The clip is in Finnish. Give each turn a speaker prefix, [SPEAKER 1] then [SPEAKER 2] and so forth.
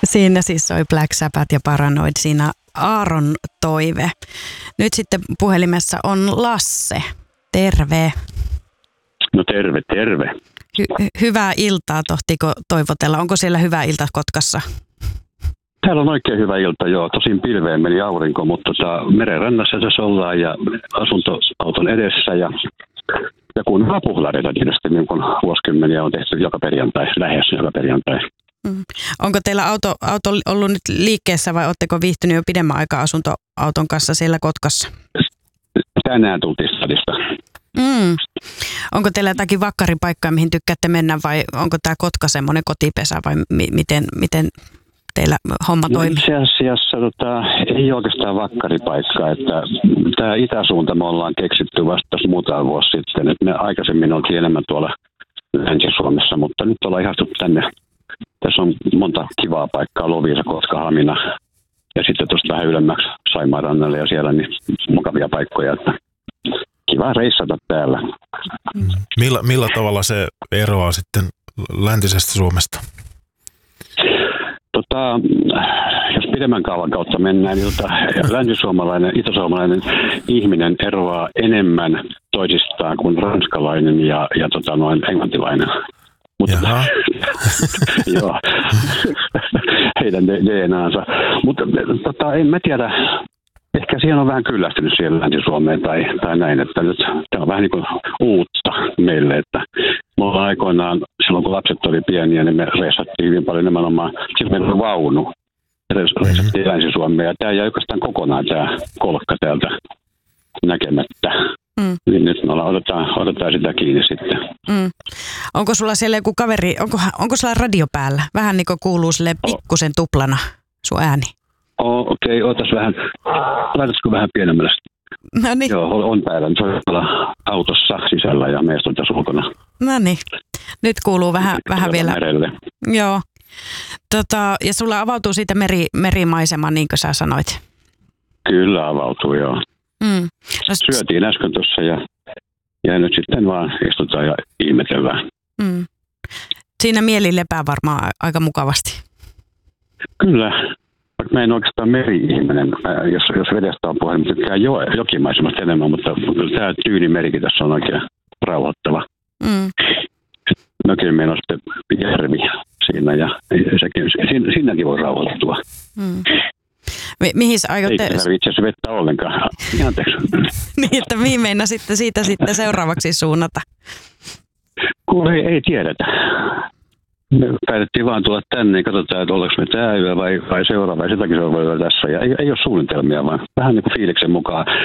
[SPEAKER 1] Siinä siis soi Black Sabbath ja Paranoid, siinä Aaron toive. Nyt sitten puhelimessa on Lasse. Terve.
[SPEAKER 2] No terve.
[SPEAKER 1] Hyvää iltaa, tohtiko toivotella? Onko siellä hyvä ilta Kotkassa?
[SPEAKER 2] Täällä on oikein hyvä ilta, joo. Tosin pilveen meni aurinko, mutta merenrannassa tässä ollaan ja asuntoauton edessä ja kuunnellaan puhlareita tietysti, niin kuin vuosikymmeniä on tehty joka perjantai, lähes joka perjantai.
[SPEAKER 1] Onko teillä auto ollut nyt liikkeessä vai oletteko viihtynyt jo pidemmän aikaa asuntoauton kanssa siellä Kotkassa?
[SPEAKER 2] Tänään tultiin stadista.
[SPEAKER 1] Onko teillä jotakin vakkaripaikkaa, mihin tykkäätte mennä vai onko tämä Kotka semmoinen kotipesä vai miten teillä homma toimii?
[SPEAKER 2] Itse asiassa ei oikeastaan vakkaripaikkaa, että tämä itäsuunta me ollaan keksitty vasta muutama vuosi sitten, että me aikaisemmin oltiin enemmän tuolla Länsi-Suomessa, mutta nyt ollaan ihastuttu tänne. Tässä on monta kivaa paikkaa, Loviisa, Kotka, Hamina ja sitten tuosta vähän ylemmäksi Saimaanrannalle ja siellä niin mukavia paikkoja, että kiva reissata täällä.
[SPEAKER 3] Millä tavalla se eroaa sitten läntisestä Suomesta?
[SPEAKER 2] Jos pidemmän kaavan kautta mennään, niin länsisuomalainen, itäsuomalainen ihminen eroaa enemmän toisistaan kuin ranskalainen ja englantilainen. Mutta joo, heidän DNAansa. Mutta en mä tiedä, ehkä siihen on vähän kyllästynyt siellä Länsi-Suomeen tai näin, että nyt tämä on vähän niin kuin uutta meille, että me ollaan aikoinaan, silloin kun lapset oli pieniä, niin me reissattiin hyvin paljon nimenomaan, silloin meillä oli vaunu, reissattiin Länsi-Suomeen ja tämä jäi oikeastaan kokonaan tämä kolkka täältä näkemättä. Niin nyt me odotetaan sitä kiinni sitten.
[SPEAKER 1] Onko sulla siellä joku kaveri, onko sulla radio päällä? Vähän niin kuin kuuluu sille pikkusen tuplana sun ääni.
[SPEAKER 2] Okei, ootas vähän. Laitatko vähän pienemmälle?
[SPEAKER 1] No niin.
[SPEAKER 2] Joo, on päällä. Se on autossa sisällä ja meistä on tässä ulkona.
[SPEAKER 1] No niin. Nyt kuuluu vähän vielä.
[SPEAKER 2] Merelle.
[SPEAKER 1] Joo. Ja sulla avautuu siitä merimaisema, niin kuin sä sanoit.
[SPEAKER 2] Kyllä avautuu, joo. Syötiin äsken tuossa ja nyt sitten vaan istutaan ja ihmetellään.
[SPEAKER 1] Siinä mieli lepää varmaan aika mukavasti.
[SPEAKER 2] Kyllä. Mä en oikeastaan meri-ihminen, jos vedestä on puhe, mutta tykkää jokimaisemasta enemmän, mutta tämä Tyynimerikin tässä on oikein rauhoittava. Mökin meillä on sitten järvi siinä ja siinäkin voi rauhoittua.
[SPEAKER 1] Mihin sä aiotte?
[SPEAKER 2] Ei tarvitse itse asiassa vettä ollenkaan. Anteeksi.
[SPEAKER 1] Niin, että mihin meinaa siitä seuraavaksi suunnata?
[SPEAKER 2] Kuule, ei tiedetä. Me päätettiin vaan tulla tänne ja katsotaan, että ollaanko me tämä yö vai seuraava ja sitäkin seuraava yö tässä. Ja ei ole suunnitelmia, vaan vähän niin kuin fiiliksen mukaan.